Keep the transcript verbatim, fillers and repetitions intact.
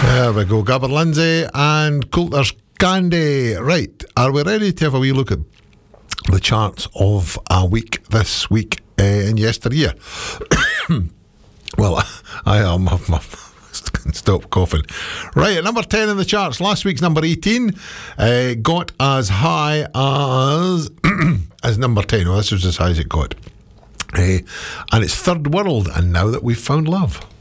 There we go. Gabber Lindsay and Coulter's Candy. Right, are we ready to have a wee look at the charts of a week this week uh, in yesteryear? Well, I am. Stop coughing. Right, at number ten in the charts, last week's number eighteen uh, got as high as as number ten. Well, this was as high as it got. Uh, and it's Third World, and Now That We've Found Love.